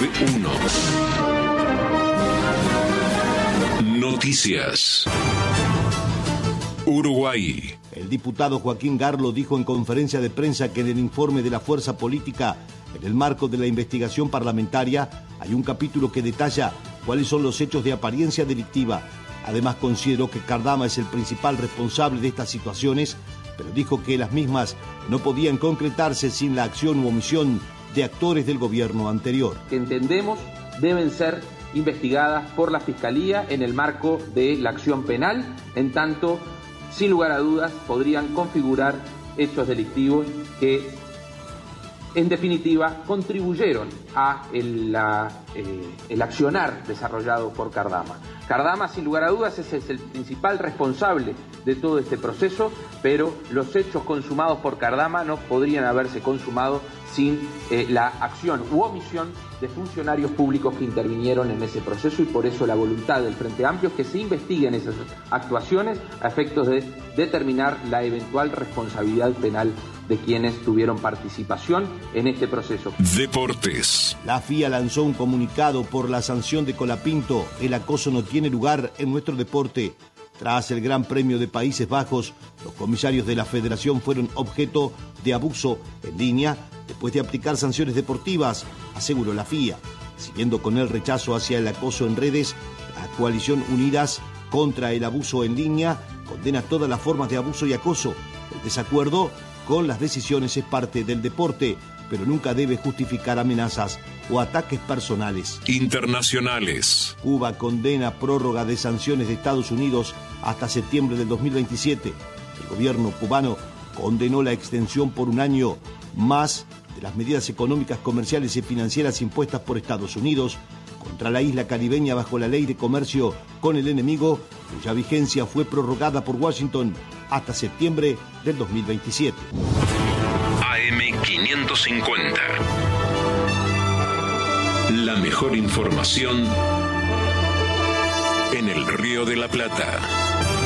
991. Noticias. Uruguay. El diputado Joaquín Garlo dijo en conferencia de prensa que en el informe de la fuerza política, en el marco de la investigación parlamentaria, hay un capítulo que detalla cuáles son los hechos de apariencia delictiva. Además, consideró que Cardama es el principal responsable de estas situaciones, pero dijo que las mismas no podían concretarse sin la acción u omisión de actores del gobierno anterior. Que entendemos deben ser investigadas por la Fiscalía en el marco de la acción penal, en tanto, sin lugar a dudas, podrían configurar hechos delictivos que, en definitiva, contribuyeron a el accionar desarrollado por Cardama. Cardama, sin lugar a dudas, es el principal responsable de todo este proceso, pero los hechos consumados por Cardama no podrían haberse consumado sin la acción u omisión de funcionarios públicos que intervinieron en ese proceso, y por eso la voluntad del Frente Amplio es que se investiguen esas actuaciones a efectos de determinar la eventual responsabilidad penal de quienes tuvieron participación en este proceso. Deportes. La FIA lanzó un comunicado por la sanción de Colapinto. El acoso no tiene lugar en nuestro deporte. Tras el Gran Premio de Países Bajos, los comisarios de la federación fueron objeto de abuso en línea después de aplicar sanciones deportivas, aseguró la FIA. Siguiendo con el rechazo hacia el acoso en redes, la coalición Unidas contra el abuso en línea condena todas las formas de abuso y acoso. El desacuerdo con las decisiones es parte del deporte, pero nunca debe justificar amenazas o ataques personales. Internacionales. Cuba condena prórroga de sanciones de Estados Unidos hasta septiembre del 2027. El gobierno cubano condenó la extensión por un año más de las medidas económicas, comerciales y financieras impuestas por Estados Unidos contra la isla caribeña bajo la ley de comercio con el enemigo, cuya vigencia fue prorrogada por Washington hasta septiembre del 2027. AM550. La mejor información en el Río de la Plata.